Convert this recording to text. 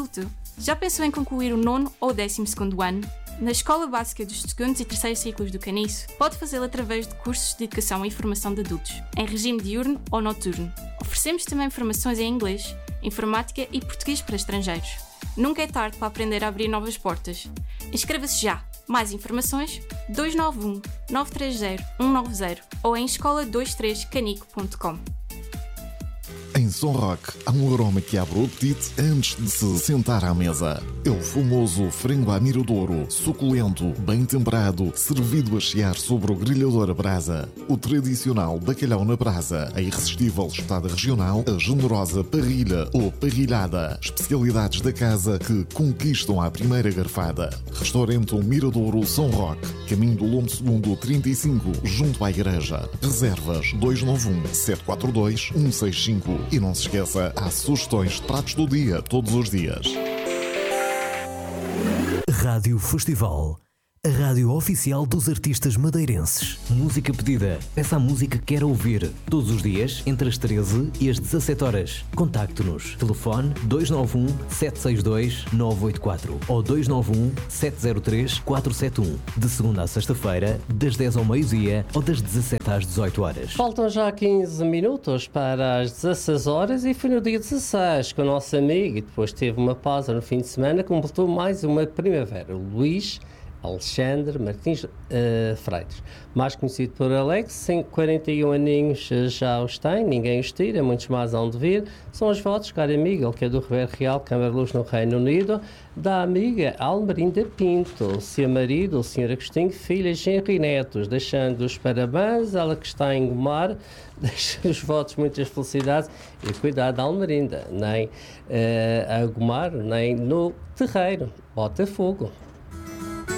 adulto, já pensou em concluir o 9º ou 12º ano? Na Escola Básica dos 2º e 3º ciclos do Caniço, pode fazê-lo através de cursos de educação e formação de adultos, em regime diurno ou noturno. Oferecemos também formações em inglês, informática e português para estrangeiros. Nunca é tarde para aprender a abrir novas portas. Inscreva-se já! Mais informações 291 930 190 ou em escola23canico.com. Em São Roque, há um aroma que abre o apetite antes de se sentar à mesa. É o famoso frango à miradouro, suculento, bem temperado, servido a chiar sobre o grelhador a brasa. O tradicional bacalhau na brasa, a irresistível espetada regional, a generosa parrilha ou parrilhada. Especialidades da casa que conquistam à primeira garfada. Restaurante Miradouro São Roque, caminho do Lombo II 35, junto à igreja. Reservas 291 742 165. E não se esqueça, há sugestões de pratos do dia, todos os dias. Rádio Festival. A rádio oficial dos artistas madeirenses. Música pedida. Peça a música que quer ouvir. Todos os dias, entre as 13 e as 17 horas. Contacte-nos. Telefone 291 762 984 ou 291 703 471. De segunda a sexta-feira, das 10 ao meio-dia ou das 17 às 18 horas. Faltam já 15 minutos para as 16 horas e foi no dia 16 que o nosso amigo, e depois teve uma pausa no fim de semana, completou mais uma primavera. O Luís Alexandre Martins Freitas, mais conhecido por Alex, 41 aninhos já os tem, ninguém os tira, muitos mais hão de vir. São os votos, caro amigo, ele que é do Ribeiro Real, Câmara de Luz no Reino Unido, da amiga Almerinda Pinto, seu marido, o Sr. Agostinho, filhas, genro e netos, deixando os parabéns, ela que está em Gomar, deixa os votos, muitas felicidades e cuidado da Almerinda, nem a Gomar, nem no terreiro, Botafogo.